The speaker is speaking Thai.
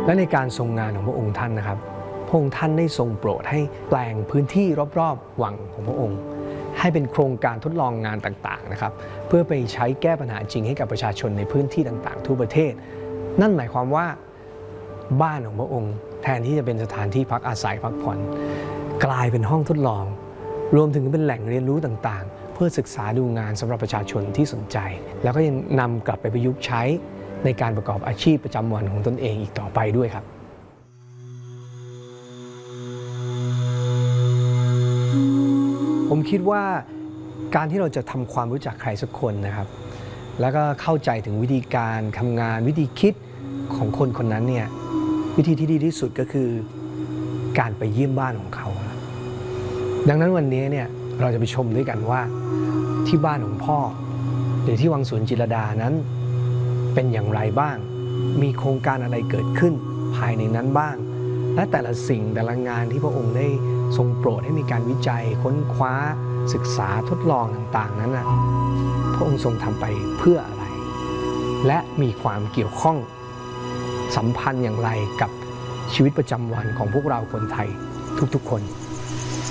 และในการทรงงานของพระองค์ท่านนะครับพระองค์ท่านได้ทรงโปรดให้แปลงพื้นที่รอบๆวังของพระองค์ให้เป็นโครงการทดลองงานต่างๆนะครับเพื่อไปใช้แก้ปัญหาจริงให้กับประชาชนในพื้นที่ต่างๆทั่วประเทศนั่นหมายความว่าบ้านของพระองค์แทนที่จะเป็นสถานที่พักอาศัยพักผ่อนกลายเป็นห้องทดลองรวมถึงเป็นแหล่งเรียนรู้ต่างๆเพื่อศึกษาดูงานสำหรับประชาชนที่สนใจแล้วก็ยังนำกลับไปประยุกต์ใช้ในการประกอบอาชีพประจำวันของตนเองอีกต่อไปด้วยครับผมคิดว่าการที่เราจะทำความรู้จักใครสักคนนะครับแล้วก็เข้าใจถึงวิธีการทำงานวิธีคิดของคนคนนั้นเนี่ยวิธีที่ดีที่สุดก็คือการไปเยี่ยมบ้านของเขาดังนั้นวันนี้เนี่ยเราจะไปชมด้วยกันว่าที่บ้านของพ่อหรือที่วังสวนจิตรลดานั้นเป็นอย่างไรบ้างมีโครงการอะไรเกิดขึ้นภายในนั้นบ้างและแต่ละสิ่งแต่ละงานที่พระองค์ได้ทรงโปรดให้มีการวิจัยค้นคว้าศึกษาทดลองต่างๆนั้นนะพระองค์ทรงทำไปเพื่ออะไรและมีความเกี่ยวข้องสัมพันธ์อย่างไรกับชีวิตประจำวันของพวกเราคนไทยทุกๆคน